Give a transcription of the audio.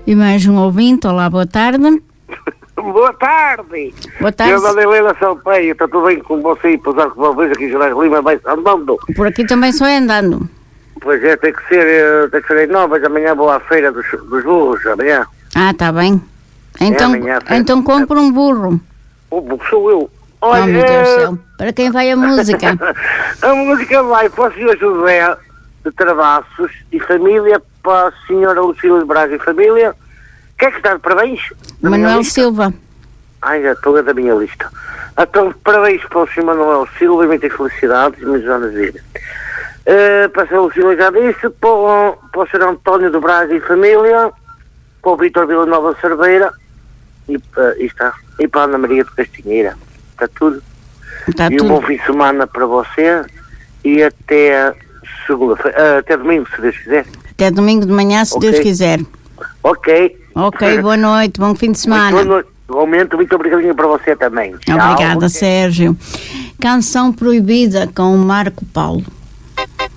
E mais um ouvinte, olá, boa tarde. Boa tarde. Boa tarde. Eu da Helena Salpeia, está tudo bem com você e pousar com uma vez aqui em Jornais Lima, vai andando. Por aqui também só é andando. Pois é, tem que ser em Novas, amanhã vou à feira dos burros, amanhã. Ah, está bem. Então, amanhã, então compra um burro. O burro sou eu. Oh, meu Deus do céu. Para quem vai a música? A música vai para o Sr. José de Travassos e família, para a Sra. Lucília de Braga e família. Quem é que está de parabéns? Manuel Silva. Ai, já estou da minha lista. Então, parabéns para o Sr. Manuel Silva e muitas felicidades e muitos anos de vida. Para a Sra. Lucília já disse, para o Sr. António de Braga e família, para o Vítor Vila Nova Cerveira e para a Ana Maria de Castinheira. Está tudo. Está e tudo. Um bom fim de semana para você e até segunda-feira, até domingo, se Deus quiser. Até domingo de manhã, se Deus quiser. Ok. Ok, boa noite, bom fim de semana. Boa noite. Igualmente, muito obrigadinho para você também. Obrigada, Tchau. Sérgio. Canção Proibida com o Marco Paulo.